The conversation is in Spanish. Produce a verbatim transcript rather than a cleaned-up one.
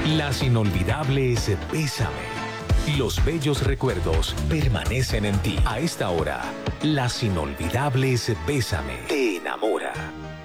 Las inolvidables Bésame. Los bellos recuerdos permanecen en ti. A esta hora, Las inolvidables Bésame te enamora.